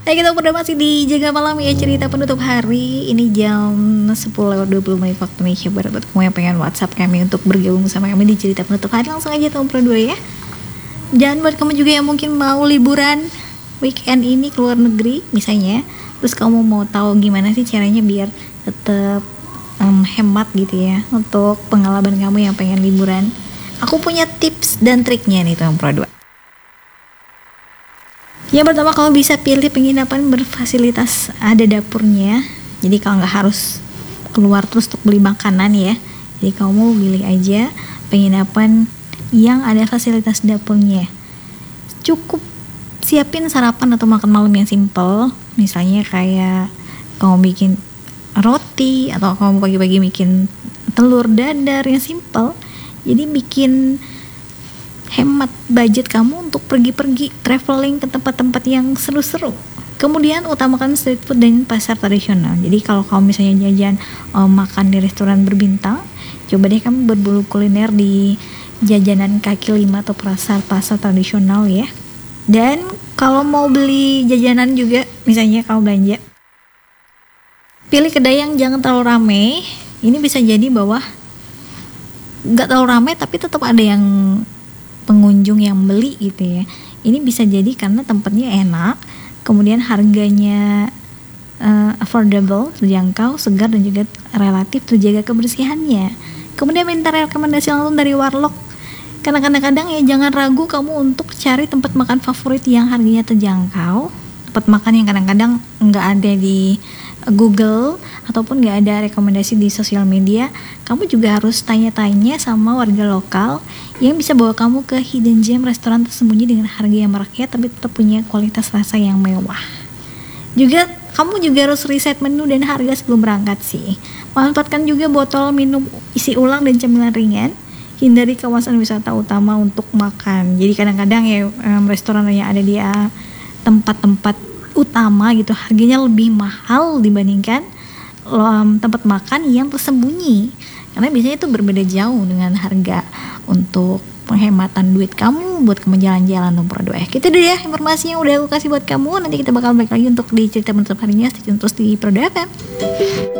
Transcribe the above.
Nah, kita udah masih di Jaga Malam ya, cerita penutup hari. Ini jam 10:20 waktu Indonesia Barat. Buat kamu yang pengen WhatsApp kami untuk bergabung sama kami di cerita penutup hari, langsung aja telepon Pro 2 ya. Dan buat kamu juga yang mungkin mau liburan weekend ini ke luar negeri misalnya, terus kamu mau tahu gimana sih caranya biar tetap hemat gitu ya untuk pengalaman kamu yang pengen liburan, aku punya tips dan triknya nih teman Pro 2. Yang pertama, kamu bisa pilih penginapan berfasilitas ada dapurnya. Jadi kalau nggak harus keluar terus untuk beli makanan ya. Jadi kamu pilih aja penginapan yang ada fasilitas dapurnya. Cukup siapin sarapan atau makan malam yang simple. Misalnya kayak kamu bikin roti atau kamu pagi-pagi bikin telur dadar yang simple. Jadi bikin hemat budget kamu untuk pergi-pergi traveling ke tempat-tempat yang seru-seru. Kemudian utamakan street food dan pasar tradisional. Jadi kalau kamu misalnya jajan makan di restoran berbintang, coba deh kamu berburu kuliner di jajanan kaki lima atau pasar tradisional ya. Dan kalau mau beli jajanan juga, misalnya kamu belanja, pilih kedai yang jangan terlalu rame. Ini bisa jadi bahwa nggak terlalu rame tapi tetap ada yang pengunjung yang beli gitu ya. Ini bisa jadi karena tempatnya enak, kemudian harganya affordable, terjangkau, segar, dan juga relatif terjaga kebersihannya. Kemudian minta rekomendasi langsung dari warlock. Karena kadang-kadang ya jangan ragu kamu untuk cari tempat makan favorit yang harganya terjangkau, tempat makan yang kadang-kadang nggak ada di Google ataupun nggak ada rekomendasi di sosial media. Kamu juga harus tanya-tanya sama warga lokal yang bisa bawa kamu ke hidden gem restoran tersembunyi dengan harga yang merakyat tapi tetap punya kualitas rasa yang mewah. Juga kamu juga harus riset menu dan harga sebelum berangkat sih. Manfaatkan juga botol minum isi ulang dan cemilan ringan. Hindari kawasan wisata utama untuk makan. Jadi kadang-kadang ya restoran yang ada di tempat-tempat utama gitu harganya lebih mahal dibandingkan tempat makan yang tersembunyi, karena biasanya itu berbeda jauh dengan harga untuk penghematan duit kamu buat kamu jalan-jalan nomor 2 ya. Gitu deh ya informasi yang udah aku kasih buat kamu. Nanti kita bakal balik lagi untuk di cerita penutup harinya. Stay tune terus di Pro 2 FM.